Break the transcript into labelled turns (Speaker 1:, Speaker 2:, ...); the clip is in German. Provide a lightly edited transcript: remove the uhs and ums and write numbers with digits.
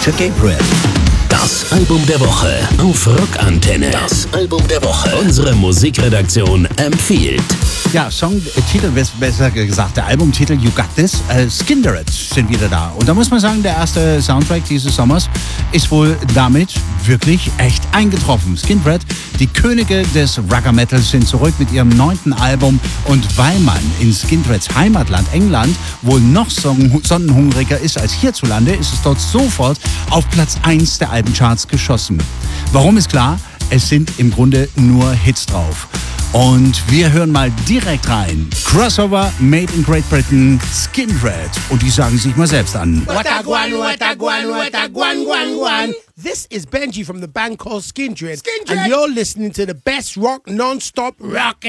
Speaker 1: Peter Gabriel. Das Album der Woche auf Rockantenne. Das Album der Woche. Unsere Musikredaktion empfiehlt.
Speaker 2: Ja, Songtitel, besser gesagt, der Albumtitel You Got This, Skindred sind wieder da. Und da muss man sagen, der erste Soundtrack dieses Sommers ist wohl damit wirklich echt eingetroffen. Skindred, die Könige des Rugger-Metals, sind zurück mit ihrem 9. Album. Und weil man in Skindreds Heimatland England wohl noch sonnenhungriger ist als hierzulande, ist es dort sofort auf Platz 1 der Albencharts geschossen. Warum ist klar? Es sind im Grunde nur Hits drauf. Und wir hören mal direkt rein. Crossover Made in Great Britain, Skindred. Und die sagen sich mal selbst an.
Speaker 3: What a guan. This is Benji from the band called Skindred. And you're listening to the best rock non-stop rock